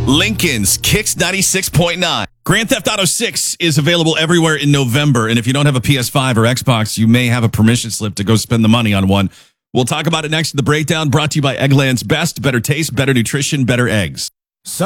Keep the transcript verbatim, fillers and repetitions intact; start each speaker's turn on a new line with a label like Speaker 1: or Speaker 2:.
Speaker 1: Lincoln's Kicks ninety-six point nine. Grand Theft Auto six is available everywhere in November, and if you don't have a P S five or Xbox, you may have a permission slip to go spend the money on one. We'll talk about it next in the breakdown, brought to you by Eggland's Best. Better taste, better nutrition, better eggs.